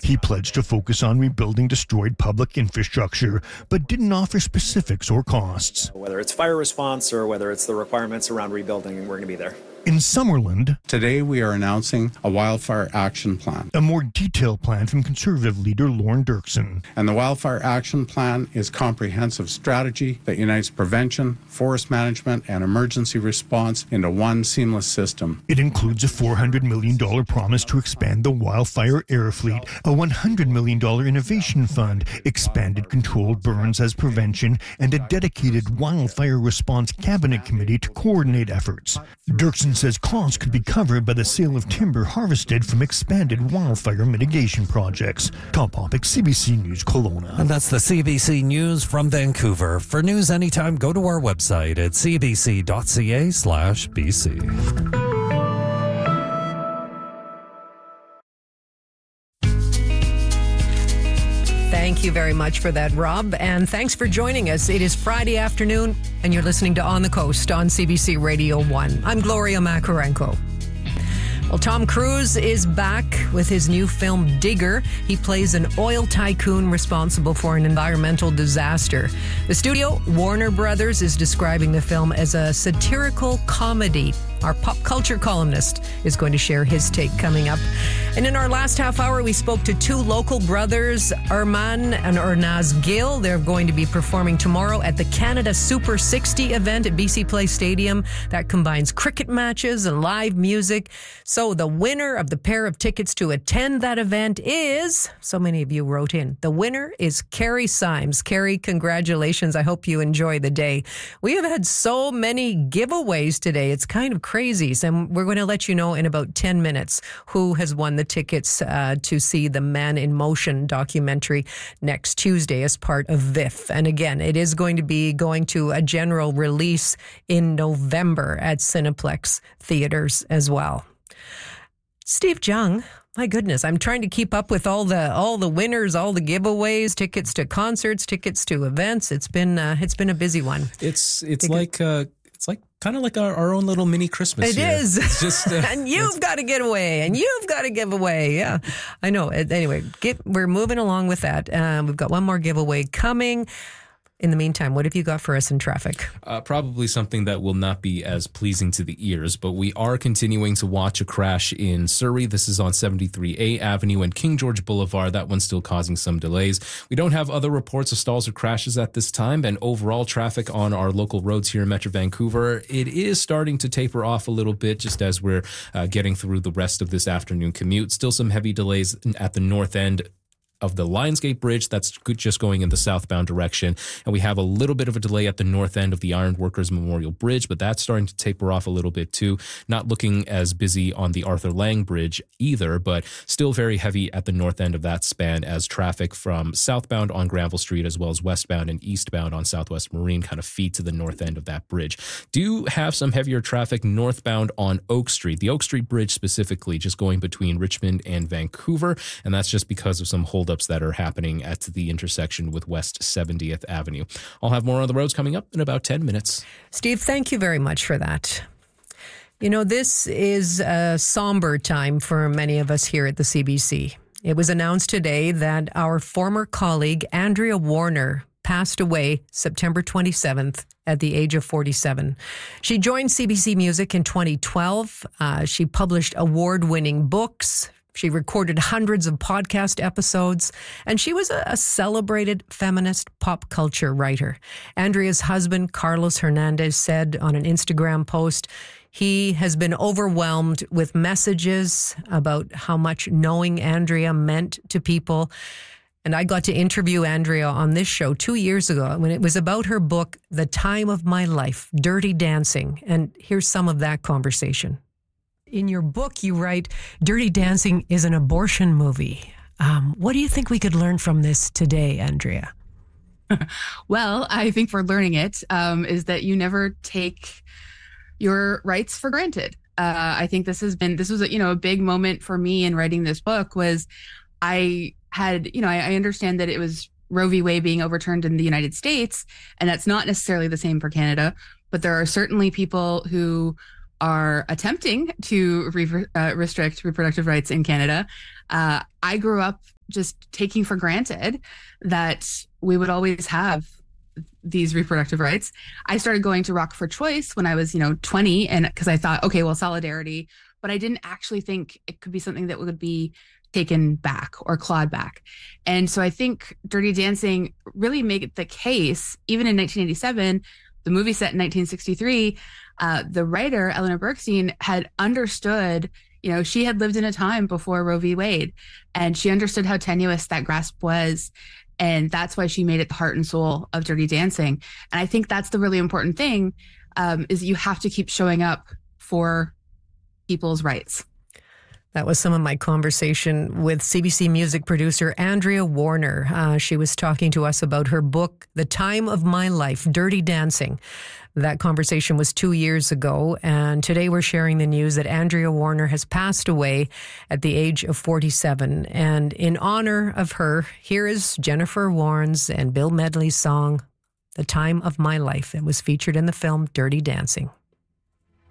He pledged to focus on rebuilding destroyed public infrastructure, but didn't offer specifics or costs. Whether it's fire response or whether it's the requirements around rebuilding, we're going to be there. In Summerland, today we are announcing a wildfire action plan. A more detailed plan from Conservative leader Lorne Dirksen. And the wildfire action plan is comprehensive strategy that unites prevention, forest management, and emergency response into one seamless system. It includes a $400 million promise to expand the wildfire air fleet, a $100 million innovation fund, expanded controlled burns as prevention, and a dedicated wildfire response cabinet committee to coordinate efforts. Dirksen says costs could be covered by the sale of timber harvested from expanded wildfire mitigation projects. Tom Popick, CBC News, Kelowna. And that's the CBC News from Vancouver. For news anytime, go to our website at cbc.ca/BC. Thank you very much for that, Rob. And thanks for joining us. It is Friday afternoon, and you're listening to On the Coast on CBC Radio 1. I'm Gloria Makarenko. Well, Tom Cruise is back with his new film, Digger. He plays an oil tycoon responsible for an environmental disaster. The studio, Warner Brothers, is describing the film as a satirical comedy. Our pop culture columnist is going to share his take coming up. And in our last half hour, we spoke to two local brothers, Arman and Ernaz Gill. They're going to be performing tomorrow at the Canada Super 60 event at BC Place Stadium. That combines cricket matches and live music. So the winner of the pair of tickets to attend that event is, so many of you wrote in, the winner is Carrie Symes. Carrie, congratulations. I hope you enjoy the day. We have had so many giveaways today. It's kind of crazy. So we're going to let you know in about 10 minutes who has won the tickets to see the Man in Motion documentary next Tuesday as part of VIFF. And again, it is going to be going to a general release in November at Cineplex theaters as well. Steve Jung, my goodness, I'm trying to keep up with all the winners, all the giveaways, tickets to concerts, tickets to events. It's been a busy one. It's like kind of like our own little mini Christmas. It is. It's just, and you've got to get away, and you've got to give away. Yeah, I know. Anyway, we're moving along with that. We've got one more giveaway coming. In the meantime, what have you got for us in traffic? Probably something that will not be as pleasing to the ears, but we are continuing to watch a crash in Surrey. This is on 73A Avenue and King George Boulevard. That one's still causing some delays. We don't have other reports of stalls or crashes at this time, and overall traffic on our local roads here in Metro Vancouver, it is starting to taper off a little bit just as we're getting through the rest of this afternoon commute. Still some heavy delays at the north end of the Lionsgate Bridge. That's just going in the southbound direction. And we have a little bit of a delay at the north end of the Ironworkers Memorial Bridge, but that's starting to taper off a little bit too. Not looking as busy on the Arthur Lang Bridge either, but still very heavy at the north end of that span as traffic from southbound on Granville Street as well as westbound and eastbound on Southwest Marine kind of feed to the north end of that bridge. Do have some heavier traffic northbound on Oak Street, the Oak Street Bridge specifically, just going between Richmond and Vancouver, and that's just because of some holdups that are happening at the intersection with West 70th Avenue. I'll have more on the roads coming up in about 10 minutes. Steve, thank you very much for that. You know, this is a somber time for many of us here at the CBC. It was announced today that our former colleague, Andrea Warner, passed away September 27th at the age of 47. She joined CBC Music in 2012. She published award-winning books. She recorded hundreds of podcast episodes, and she was a celebrated feminist pop culture writer. Andrea's husband, Carlos Hernandez, said on an Instagram post, he has been overwhelmed with messages about how much knowing Andrea meant to people. And I got to interview Andrea on this show 2 years ago when it was about her book, The Time of My Life, Dirty Dancing. And here's some of that conversation. In your book, you write, Dirty Dancing is an abortion movie. What do you think we could learn from this today, Andrea? Well, I think for learning it is that you never take your rights for granted. I think this was a big moment for me in writing this book was I understand that it was Roe v. Wade being overturned in the United States, and that's not necessarily the same for Canada, but there are certainly people who are attempting to restrict reproductive rights in Canada. I grew up just taking for granted that we would always have these reproductive rights. I started going to Rock for Choice when I was, 20, and because I thought, okay, well, solidarity, but I didn't actually think it could be something that would be taken back or clawed back. And so I think Dirty Dancing really made the case, even in 1987, the movie set in 1963, the writer, Eleanor Bergstein, had understood, she had lived in a time before Roe v. Wade, and she understood how tenuous that grasp was. And that's why she made it the heart and soul of Dirty Dancing. And I think that's the really important thing, is you have to keep showing up for people's rights. That was some of my conversation with CBC music producer Andrea Warner. She was talking to us about her book, The Time of My Life, Dirty Dancing. That conversation was 2 years ago, and today we're sharing the news that Andrea Warner has passed away at the age of 47. And in honor of her, here is Jennifer Warnes and Bill Medley's song, The Time of My Life. It was featured in the film Dirty Dancing.